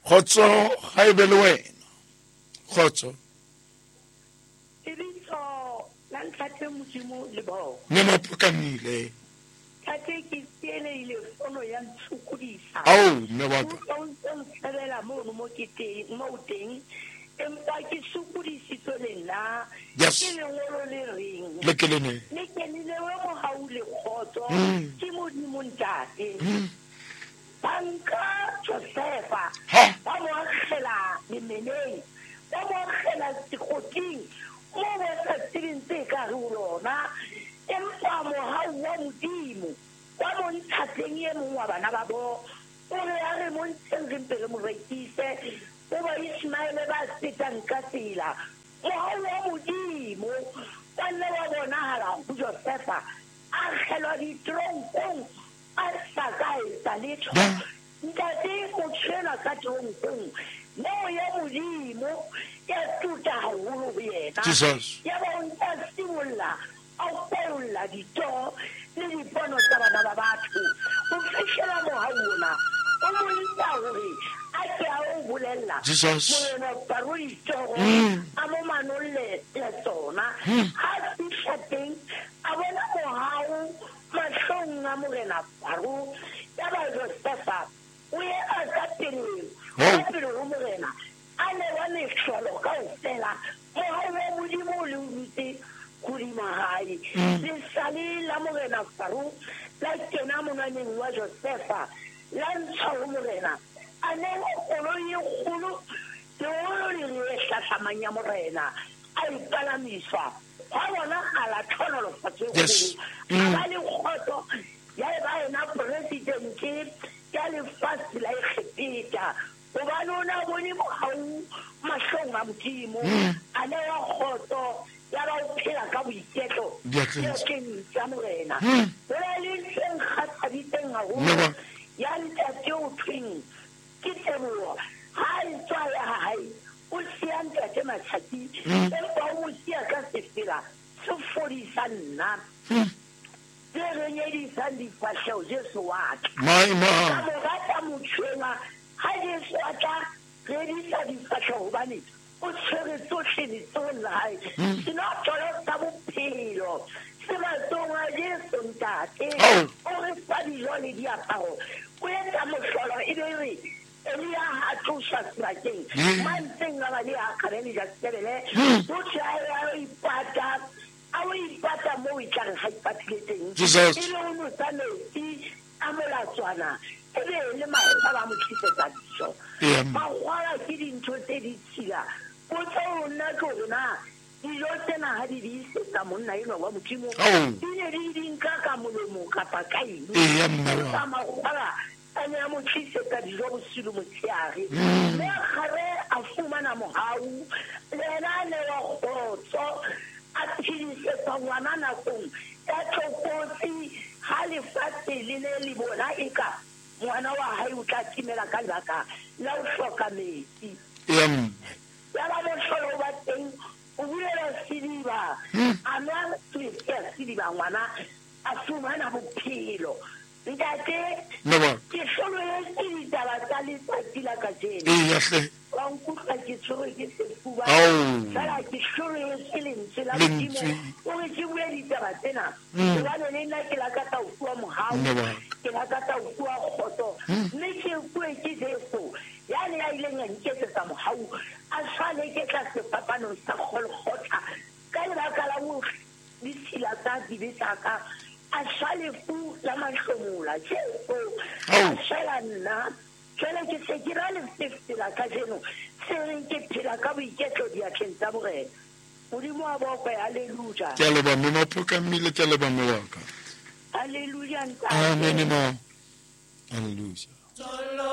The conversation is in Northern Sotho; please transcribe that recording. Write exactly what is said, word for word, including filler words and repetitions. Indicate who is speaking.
Speaker 1: Khotso ha e be le wena. Khotso.
Speaker 2: Lebitso la Ntate Modimo le bo.
Speaker 1: Ne mapokamile.
Speaker 2: Tate ke tsele ile fono ya ntshukudisa.
Speaker 1: Au mme wa ka.
Speaker 2: O ntse ntshebela mono mo ke teng mo teng. Empa ke sukudisitswe le nna.
Speaker 1: Yes.
Speaker 2: Ke lengolo le reng.
Speaker 1: Le ke le ne.
Speaker 2: Le ke le le mo haule khotso. Ke Modimo Ntate. Banka Josefa. Ba mo akgela lemeneng. Ba mo akgela dikoting. Mo ba sa tsintse ka re lona. Empa mo ha wa Modimo. Ba mo nthateng ye mongwe wa bana ba bo. O re a re mo ntsheng re mpe re mo rekise. O ba Ismaele ba setang ka tsela. Mo ha wa Modimo. Ba nne wa bonahala ho Josefa. A kgelwa ditronkong. A sa ka etsa letho. Ntate mo tshela ka tronkong. Mo ya Modimo ya tuta haholo ho yena.
Speaker 1: Jesus.
Speaker 2: Ya ba nta simolla. A kolla dito le dipono tsa bana ba batho. O fihlela mo ha ona. O mo nta hore a ke a o bolella.
Speaker 1: Jesus.
Speaker 2: Mo no paroli toro. A mo manolle le tsona. Ha fihla teng a bona mo hao mahlong a morena paro. Ya ba Josefa o ye a ka pele. O pele ho morena. A ne wa ne hlolo ka ofela. Mo ha wa Modimo le utse kulima hai. Le sali la morena paro. La kena monaneng wa Josefa. La ntsha ho morena. A ne o kolo ye kgolo. Le o le le hlahlamanya morena. A ipalamiswa. Ha bona ala tlhono fatse go.
Speaker 1: Yes.
Speaker 2: Ba le khotso ya ba ena president ya le fast la ikgepeta. O ba lona bone mo hau mahlong a Modimo. A ne wa khotso ya ba o phela ka boiketlo. Ya ke ntsa morena. O la le seng khatsa diteng haholo. Ya ntate o twing. Ke tsebo ha ntwa ya hae. O sia ntate matshati. Empa o sia ka sefela. Se fodisa nna. Le re nyedisa difahleho Jesu wa ka.
Speaker 1: My
Speaker 2: Ka
Speaker 1: man.
Speaker 2: mo rata motjheng ha Jesu a tla re disa difahleho hobane o tshwere tsohle letsong la hae. Senotlolo sa bophelo se matsong a Jesu ntate. O re fa dijo le diaparo. O etsa mohlolo e be re Elia ha thusa sebakeng. Mantseng a ba le akademi ja sebele. O tshaya ya ipata. A o ipata mo e tla re ha ipatile teng.
Speaker 1: Jesus.
Speaker 2: E le o no tsa metsi a molatswana. E be le maetsa ba mo tlisetsa dijo. Magwala ke dintho tse di tshila. O tsa o nna ke hore na dijo tsena ha di di isetsa monna enwa wa Modimo. Di ne di di nka ka molomo kapa ka eng. Tsa magwala a ne a mo tlisetsa dijo bosiu motshehare. Mme gare a fumana mohau. Le ena ne wa khotso. A phedisetsa ngwana nakong ya tlokotsi ha lefatshe le le le bona eka ngwana wa hae o tla timela ka lebaka la o hloka metsi. Ya ba mohlolo ba teng o bulela sediba a nwa metsi ya sediba ngwana a fumana bophelo. Ntate ke hloletse ditaba tsa letsatsi la kajeno. Wa nkutlwa ke tshwerwe ke sefuba. Fela ke hloletse lentswe la Modimo. O re ke bue ditaba tsena. Hobane le nna ke lakatsa ho bua mohau. Ke lakatsa ho bua kgotso. Mme ke bue ke Jesu. Yane ya ileng a nketsetsa mohau. A tshwane ke tla sefapanong sa Golgotha. Ka lebaka la ho ditshila tsa dibe tsa ka. A shale fu la mahlomola. Jesu. A shala nna. Jwale ke se ke ra le sefela ka jeno. Se reng ke phela ka boiketlo diatleng tsa morena. Modimo a bokwe, haleluya.
Speaker 1: Ke a leba mme mapokamile, ke a leba mme wa ka.
Speaker 2: Haleluya ntate.
Speaker 1: Amen mo. Hallelujah.